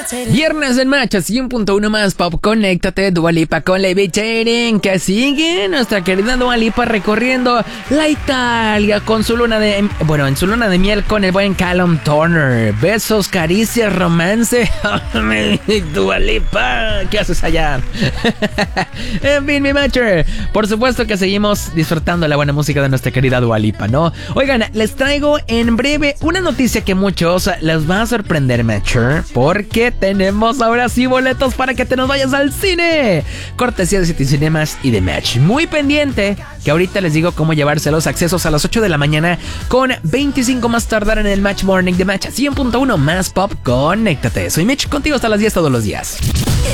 Viernes en Match, 100.1 más pop, conéctate, Dua Lipa con Levitating, que sigue nuestra querida Dua Lipa recorriendo la Italia con su luna de... Bueno, en su luna de miel con el buen Callum Turner. Besos, caricias, romance. Dua Lipa, ¿qué haces allá? En fin, mi Matcher, por supuesto que seguimos disfrutando la buena música de nuestra querida Dua Lipa, ¿no? Oigan, les traigo en breve una noticia que muchos les va a sorprender, Matcher, porque tenemos ahora sí boletos para que te nos vayas al cine. Cortesía de City Cinemas y de Match. Muy pendiente, que ahorita les digo cómo llevarse los accesos a las 8 de la mañana con 25 más tardar en el Match Morning de Match 100.1 más pop. Conéctate. Soy Mitch, contigo hasta las 10 todos los días.